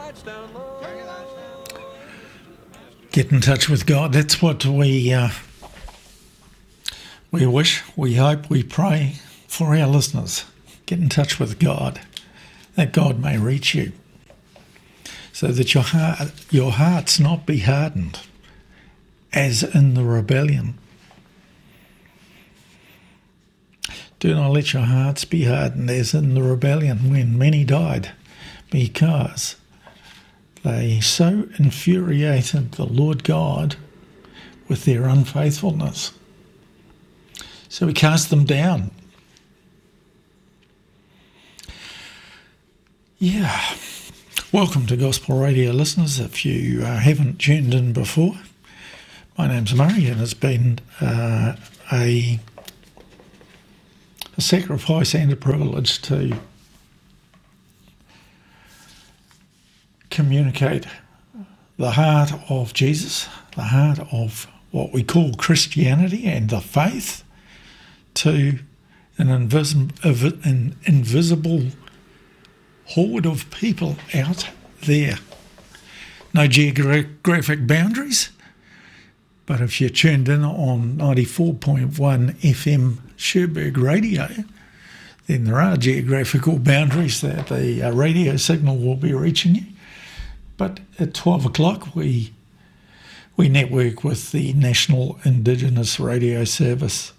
Get in touch with God. That's what we wish, we hope, we pray for our listeners. Get in touch with God, that God may reach you, so that your hearts not be hardened, as in the rebellion. Do not let your hearts be hardened, as in the rebellion when many died, because they so infuriated the Lord God with their unfaithfulness. So he cast them down. Yeah. Welcome to Gospel Radio, listeners. If you haven't tuned in before, my name's Murray, and it's been a sacrifice and a privilege to communicate the heart of Jesus, the heart of what we call Christianity and the faith, to an invisible horde of people out there. No geographic boundaries, but if you're tuned in on 94.1 FM Cherbourg Radio, then there are geographical boundaries that the radio signal will be reaching you. But at 12 o'clock, we network with the National Indigenous Radio Service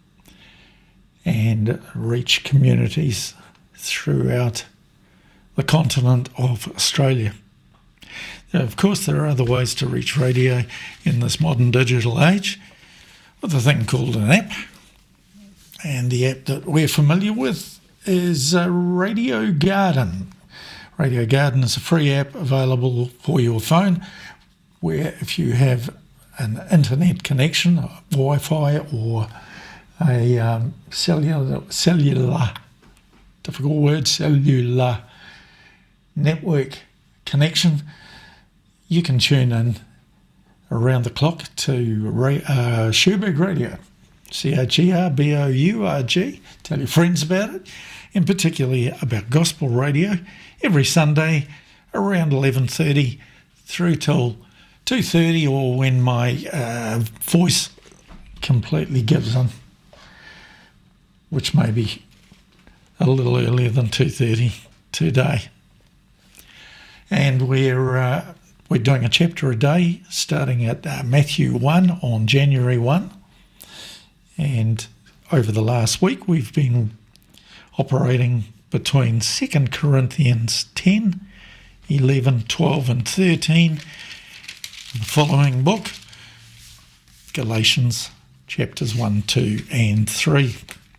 and reach communities throughout the continent of Australia. Now, of course, there are other ways to reach radio in this modern digital age, with a thing called an app. And the app that we're familiar with is Radio Garden. Radio Garden is a free app available for your phone, where if you have an internet connection, a Wi-Fi or a cellular, difficult word, cellular network connection, you can tune in around the clock to Cherbourg Radio, CHERBOURG. Tell your friends about it, and particularly about gospel radio, every Sunday around 11:30 through till 2:30, or when my voice completely gives in, which may be a little earlier than 2:30 today. And we're doing a chapter a day, starting at Matthew 1 on January 1. And over the last week, we've been operating between 2 Corinthians 10, 11, 12 and 13. The following book, Galatians chapters 1, 2 and 3.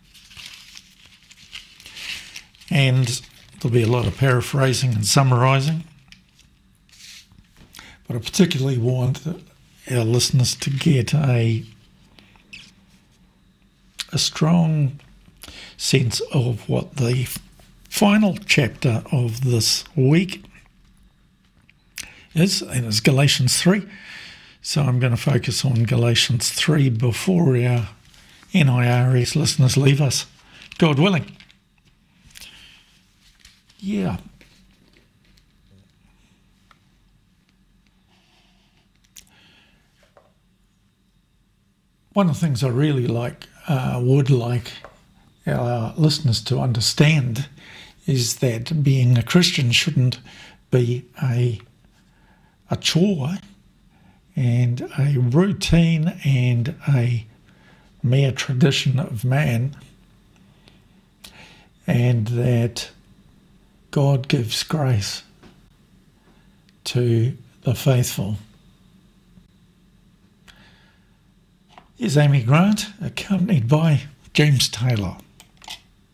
And there'll be a lot of paraphrasing and summarising, but I particularly want our listeners to get a strong sense of what the final chapter of this week is, and it's Galatians 3. So I'm going to focus on Galatians 3 before our NIRS listeners leave us, God willing. Yeah. One of the things I really would like our listeners to understand is that being a Christian shouldn't be a chore and a routine and a mere tradition of man, and that God gives grace to the faithful. Here's Amy Grant, accompanied by James Taylor.